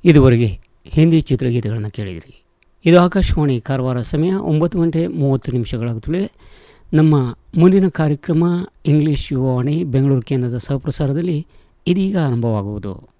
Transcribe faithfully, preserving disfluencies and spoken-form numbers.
ಇದುವರೆಗೆ ಹಿಂದಿ ಚಿತ್ರಗೀತೆಗಳನ್ನು ಕೇಳಿದಿರಿ. ಇದು ಆಕಾಶವಾಣಿ ಕಾರವಾರ. ಸಮಯ ಒಂಬತ್ತು ಗಂಟೆ ಮೂವತ್ತು ನಿಮಿಷಗಳಾಗುತ್ತವೆ. ನಮ್ಮ ಮುಂದಿನ ಕಾರ್ಯಕ್ರಮ ಇಂಗ್ಲಿಷ್ ಯುವವಾಣಿ ಬೆಂಗಳೂರು ಕೇಂದ್ರದ ಸಹಪ್ರಸಾರದಲ್ಲಿ ಇದೀಗ ಆರಂಭವಾಗುವುದು.